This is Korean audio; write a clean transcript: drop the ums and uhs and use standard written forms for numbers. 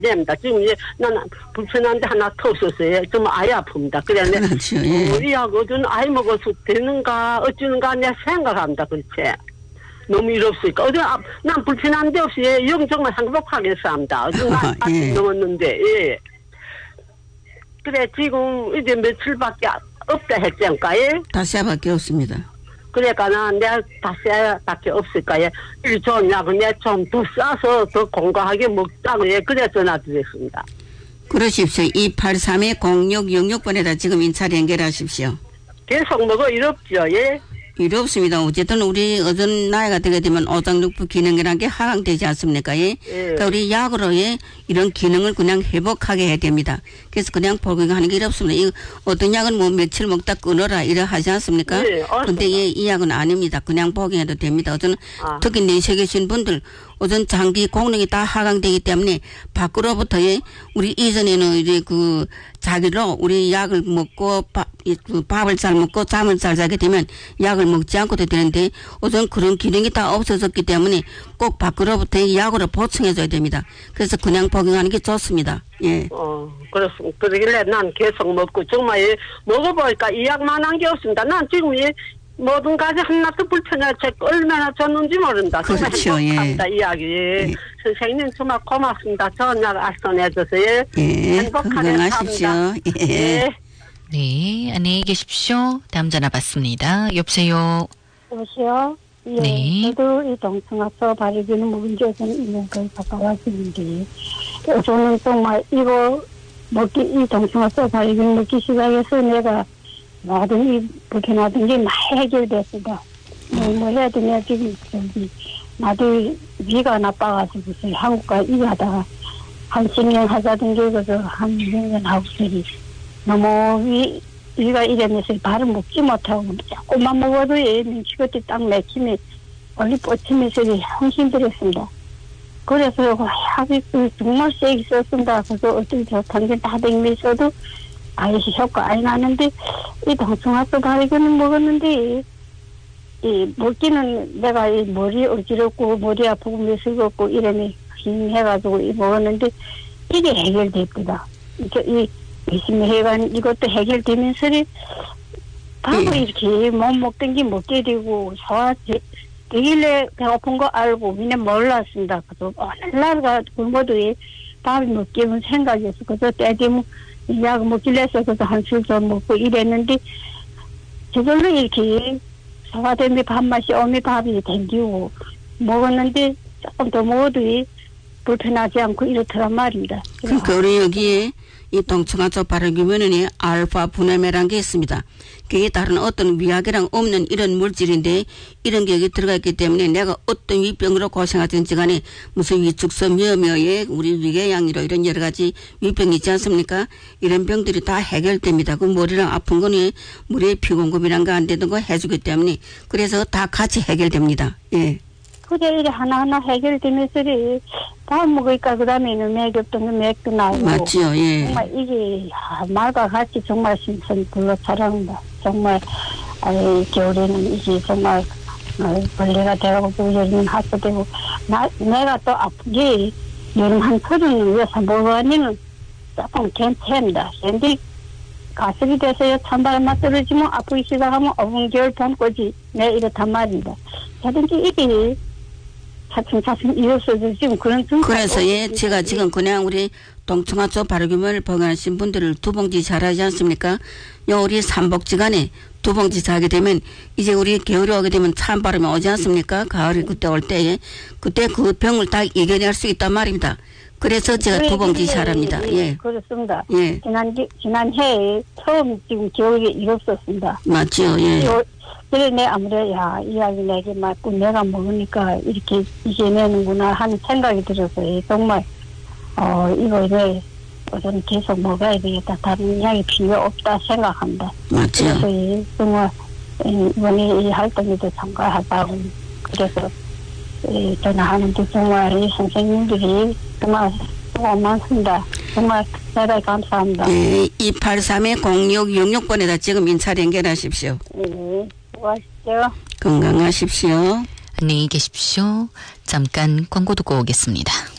됩니다. 지금 이제 나는 불편한데 하나 터졌어요. 좀 아예 아픕니다. 그래 그렇죠. 예. 우리하고 좀 아이 먹어서 되는가 어쩌는가 내가 생각합니다. 그렇지. 너무 이롭으니까 난 불편한 데 없이 영 정말 행복하게 삽니다. 난 예. 넘었는데 예. 그래 지금 이제 며칠밖에 없다 했잖아요. 다시야밖에 없습니다. 그러니까 내가 다시야밖에 없을까요? 일 좋냐고 내가 좀 더 싸서 더 건강하게 먹자고 그래 전화드렸습니다. 그러십시오. 283-0666번에다 지금 인차를 연결하십시오. 계속 먹어 이롭죠. 예. 이롭습니다. 어쨌든 우리 어떤 나이가 되게 되면 오장육부 기능이라는 게 하강되지 않습니까? 예. 그러니까 우리 약으로 이런 기능을 그냥 회복하게 해야 됩니다. 그래서 그냥 복용하는 게 이롭습니다. 이 어떤 약은 뭐 며칠 먹다 끊어라 이래 하지 않습니까? 그런데 이 약은 아닙니다. 그냥 복용해도 됩니다. 어떤 특히 내세 계신 분들 어떤 장기功能이 다 하강되기 때문에 밖으로부터 우리 이전에는 이제 그 자기로 우리 약을 먹고 밥을 잘 먹고 잠을 잘 자게 되면 약을 먹지 않고도 되는데 우선 그런 기능이 다 없어졌기 때문에 꼭 밖으로부터 약으로 보충해줘야 됩니다. 그래서 그냥 복용하는 게 좋습니다. 예. 그렇습니다. 그러길래 난 계속 먹고 정말 먹어보니까 이 약만한 게 없습니다. 난 지금 모든 가지 하나도 불편해. 얼마나 줬는지 모른다. 그렇죠. 행복합니다. 이야기. 예. 선생님 정말 고맙습니다. 좋은 약 알선해줘서요. 예. 행복하게 건강하십시오. 삽니다. 예. 네, 안녕히 계십시오. 다음 전화 받습니다. 여보세요. 여보세요? 예, 네. 저도 이 동청아서 바르기는 문제가 있는 걸 가까워지는데, 저는 정말 이거 이 동청아서 바르기는 먹기 시작해서 내가 모든 이 불편하던 게 다 해결됐습니다. 뭐 해야 되냐, 지금 나도 위가 나빠가지고 한국과 일하다가 한 10년 하자던 게 그래서 한 6년 하고 있으니 너무 위가 이러면서 밥을 먹지 못하고 조금만 먹어도 눈치껏이 딱 맥히면 얼리 뻗치면서 힘들었습니다. 그래서 약이 정말 세게 썼습니다. 그래서 어떤 좋다는 게 다 댕기면서도 아예 효과 안 나는데 이 동청아서 바르기는 먹었는데 먹기는 내가 이 머리 어지럽고 머리 아프고 메스럽고 이러면 힘해가지고 먹었는데 이게 해결됩니다. 이 의심해간 이것도 해결되면서 밥을 이렇게 못 먹던 게 먹게 되고 되길래 배고픈 거 알고 그냥 몰랐습니다. 그래서 어느 날가 굶어도 밥을 먹기는 생각이 없어. 그래서 때되면 약 먹길래 해서 그래서 한술 더 먹고 이랬는데 저절로 이렇게 소화되면 밥맛이 오면 밥이 댕기고 먹었는데 조금 더 먹어도 불편하지 않고 이렇더란 말입니다. 그러니까 우리 여기에 이 동청아초 바르기면은 알파 분해매라는 게 있습니다. 그게 다른 어떤 위약이랑 없는 이런 물질인데 이런 게 여기 들어가 있기 때문에 내가 어떤 위병으로 고생하든지 간에 무슨 위축소 몇몇에 우리 위궤양이로 이런 여러 가지 위병이 있지 않습니까? 이런 병들이 다 해결됩니다. 그 머리랑 아픈 거는 머리에 피공급이란 거 안 되는 거 해주기 때문에 그래서 다 같이 해결됩니다. 예. 그래 이래 하나하나 해결되면서 밥 먹으니까 그 다음에는 맥 없던 거 맥도 나오고 맞지요. 예. 정말 이게 말과 같이 정말 신선 불러 자랍니다. 정말 겨울에는 이게 정말 벌레가 되고 또 여름은 하수되고 내가 또 아프게 여름 한 36 먹으니는 조금 괜찮습니다. 그런데 가슬이 돼서요 찬바람만 떨어지면 아프기 시작하면 5분 겨울 봄까지 내 이렇단 말입니다. 하든지 이게 차츰차츰 이어서도 지금 그런 그래서 제가 지금 그냥 우리 동청아초 바르기물 복용하신 분들을 2봉지 잘하지 않습니까? 우리 삼복지간에 2봉지 자게 되면 이제 우리 겨울이 오게 되면 찬바람이 오지 않습니까? 가을이 그때 올 때에 그때 그 병을 다 이겨낼 수 있단 말입니다. 그래서 제가 2봉지 잘합니다. 예. 그렇습니다. 예. 지난 해에 처음 지금 겨울이 이뤘었습니다. 맞죠. 예. 그래, 아무래도, 이야기 내게 맞고 내가 먹으니까 이렇게 이겨내는구나 하는 생각이 들어서, 정말, 이거 우선 계속 먹어야 되겠다. 다른 약이 필요 없다 생각합니다. 맞죠. 그래서, 정말, 이번에 이 활동에도 참가하자고, 그래서, 전화하는데 정말 이 선생님들이 정말 수고 많습니다. 정말 대단히 감사합니다. 네, 283-0666번에다 지금 인차 연결하십시오. 네, 수고하십시오. 건강하십시오. 안녕히 계십시오. 잠깐 광고 듣고 오겠습니다.